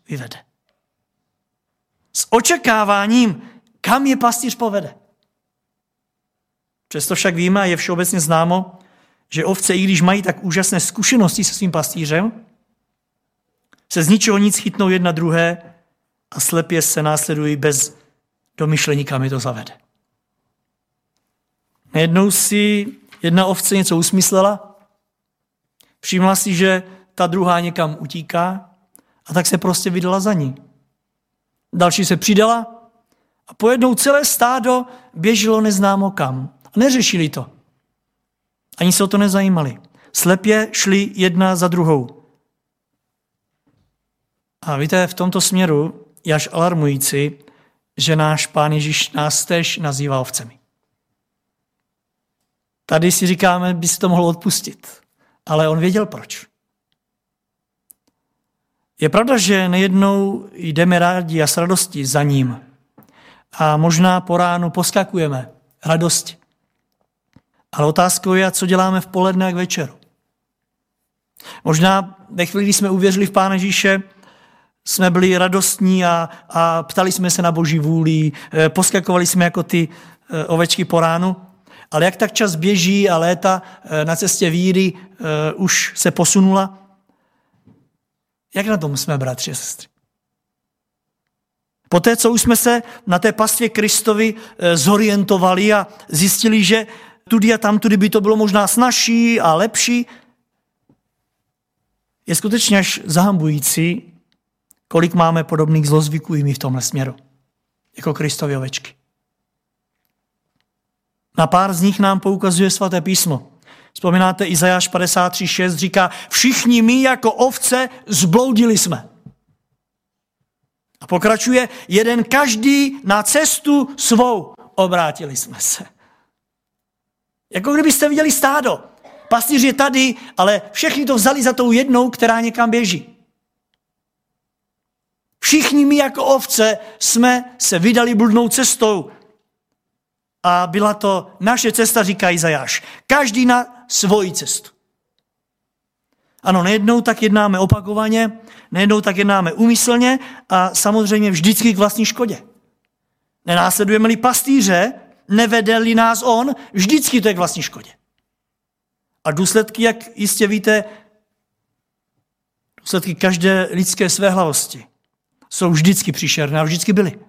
vyvede. S očekáváním, kam je pastýř povede. Přesto však víme a je všeobecně známo, že ovce, i když mají tak úžasné zkušenosti se svým pastýřem, se z ničeho nic chytnou jedna druhé a slepě se následují bez domyšlení, kam je to zavede. Najednou si jedna ovce něco usmyslela, všimla si, že ta druhá někam utíká a tak se prostě vydala za ní. Další se přidala a pojednou celé stádo běželo neznámo kam. A neřešili to. Ani se o to nezajímali. Slepě šli jedna za druhou. A víte, v tomto směru je až alarmující, že náš Pán Ježíš nás též nazývá ovcemi. Tady si říkáme, by si to mohl odpustit. Ale on věděl proč. Je pravda, že nejednou jdeme rádi a s radostí za ním. A možná po ránu poskakujeme radosti. Ale otázkou je, co děláme v poledne a k večeru. Možná ve chvíli, kdy jsme uvěřili v Pána Ježíše, jsme byli radostní a ptali jsme se na Boží vůli, poskakovali jsme jako ty ovečky po ránu, ale jak tak čas běží a léta na cestě víry už se posunula, jak na tom jsme, bratři a sestry? Poté, co už jsme se na té pastvě Kristovi zorientovali a zjistili, že tudy a tamtudy by to bylo možná snazší a lepší, je skutečně až zahambující, kolik máme podobných zlozvyků i my v tomhle směru, jako Kristovi ovečky. Na pár z nich nám poukazuje svaté písmo. Vzpomínáte, Izajáš 53:6 říká, všichni my jako ovce zbloudili jsme. A pokračuje, jeden každý na cestu svou obrátili jsme se. Jako kdybyste viděli stádo. Pastýř je tady, ale všichni to vzali za tou jednou, která někam běží. Všichni my jako ovce jsme se vydali bludnou cestou. A byla to naše cesta, říká Izajáš. Každý na svoji cestu. Ano, nejednou tak jednáme opakovaně, nejednou tak jednáme úmyslně a samozřejmě vždycky k vlastní škodě. Nenásledujeme-li pastýře, nevede-li nás on, vždycky to je k vlastní škodě. A důsledky, jak jistě víte, důsledky každé lidské svéhlavosti jsou vždycky příšerné a vždycky byly.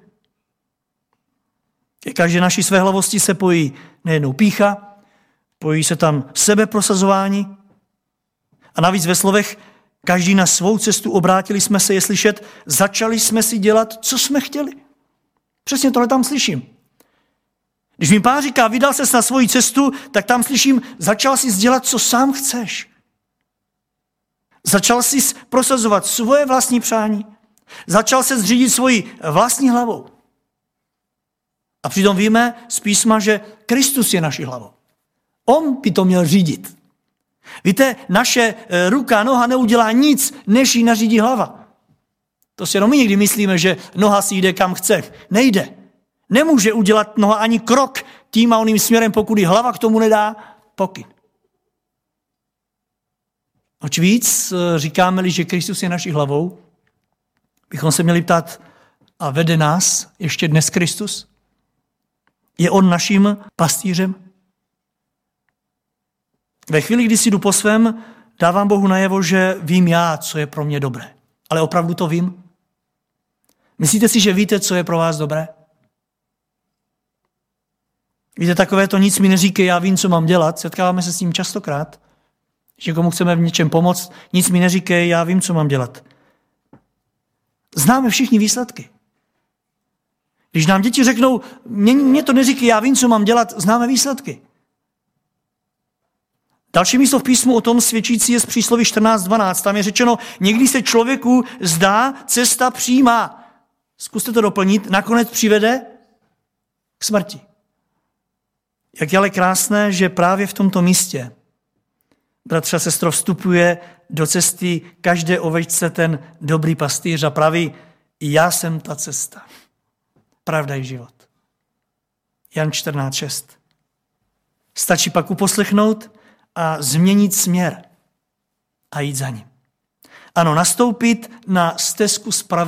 Ke každé naší svéhlavosti se pojí nejednou pýcha, pojí se tam sebeprosazování a navíc ve slovech každý na svou cestu obrátili jsme se, je slyšet, začali jsme si dělat, co jsme chtěli. Přesně tohle tam slyším. Když mi Pán říká, vydal ses na svoji cestu, tak tam slyším, začal jsi dělat, co sám chceš. Začal jsi prosazovat svoje vlastní přání. Začal se zřídit svoji vlastní hlavou. A přitom víme z písma, že Kristus je naší hlavou. On by to měl řídit. Víte, naše ruka, noha neudělá nic, než jí nařídí hlava. To si jenom my někdy myslíme, že noha si jde kam chce. Nejde. Nemůže udělat noha ani krok tím a oným směrem, pokud jí hlava k tomu nedá pokyn. Oč víc, říkáme-li, že Kristus je naší hlavou, bychom se měli ptát, a vede nás ještě dnes Kristus? Je on naším pastýřem? Ve chvíli, kdy si jdu po svém, dávám Bohu najevo, že vím já, co je pro mě dobré. Ale opravdu to vím? Myslíte si, že víte, co je pro vás dobré? Víte, takové to nic mi neříkej, já vím, co mám dělat. Setkáváme se s tím častokrát. Že komu chceme v něčem pomoct, nic mi neříkej, já vím, co mám dělat. Známe všichni výsledky. Když nám děti řeknou, mě to neříkej, já vím, co mám dělat, známe výsledky. Další místo v písmu o tom svědčící je z přísloví 14:12. Tam je řečeno, někdy se člověku zdá cesta přímá. Zkuste to doplnit, nakonec přivede k smrti. Jak je ale krásné, že právě v tomto místě, bratře a sestro, vstupuje do cesty každé ovečce ten dobrý pastýř a praví, já jsem ta cesta. Pravda i život. Jan 14:6. Stačí pak uposlechnout a změnit směr a jít za ním. Ano, nastoupit na stezku spravedlnosti